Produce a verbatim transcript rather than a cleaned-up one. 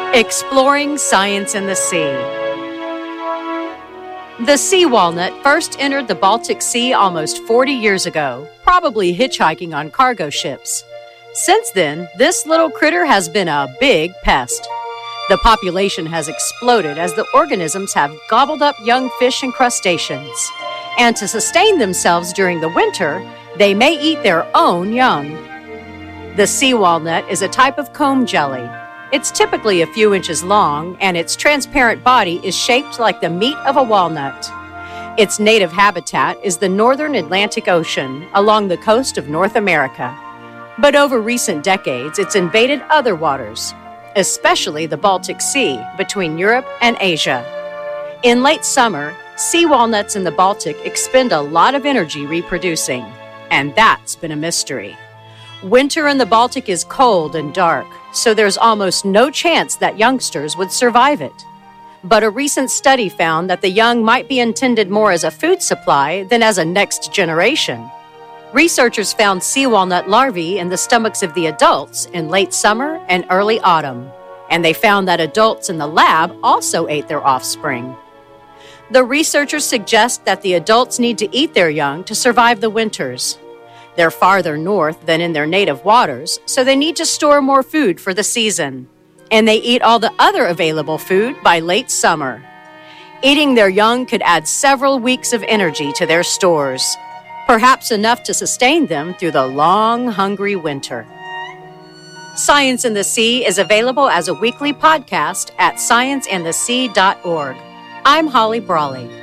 Exploring Science in the Sea. The sea walnut first entered the Baltic Sea almost forty years ago, probably hitchhiking on cargo ships. Since then, this little critter has been a big pest. The population has exploded as the organisms have gobbled up young fish and crustaceans. And to sustain themselves during the winter, they may eat their own young. The sea walnut is a type of comb jelly. It's typically a few inches long, and its transparent body is shaped like the meat of a walnut. Its native habitat is the northern Atlantic Ocean along the coast of North America. But over recent decades, it's invaded other waters, especially the Baltic Sea between Europe and Asia. In late summer, sea walnuts in the Baltic expend a lot of energy reproducing, and that's been a mystery. Winter in the Baltic is cold and dark, so there's almost no chance that youngsters would survive it. But a recent study found that the young might be intended more as a food supply than as a next generation. Researchers found sea walnut larvae in the stomachs of the adults in late summer and early autumn, and they found that adults in the lab also ate their offspring. The researchers suggest that the adults need to eat their young to survive the winters. They're farther north than in their native waters, so they need to store more food for the season. And they eat all the other available food by late summer. Eating their young could add several weeks of energy to their stores, perhaps enough to sustain them through the long, hungry winter. Science in the Sea is available as a weekly podcast at science in the sea dot org. I'm Holly Brawley.